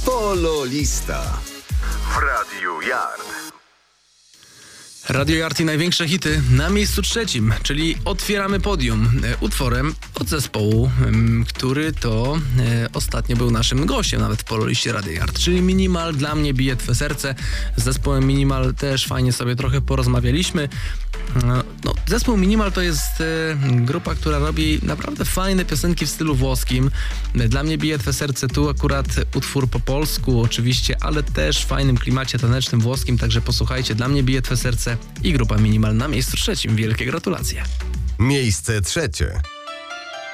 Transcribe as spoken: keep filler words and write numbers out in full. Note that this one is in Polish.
Pololista w Radiu Yard. Radio Yard i największe hity na miejscu trzecim, czyli otwieramy podium utworem od zespołu, który to e, ostatnio był naszym gościem nawet w Pololiście Radio Yard, czyli Minimal. Dla mnie bije twe serce. Z zespołem Minimal też fajnie sobie trochę porozmawialiśmy. No, zespół Minimal to jest e, grupa, która robi naprawdę fajne piosenki w stylu włoskim. Dla mnie bije twe serce, tu akurat utwór po polsku oczywiście, ale też w fajnym klimacie tanecznym włoskim, także posłuchajcie. Dla mnie bije twe serce i grupa Minimal na miejscu trzecim. Wielkie gratulacje. Miejsce trzecie.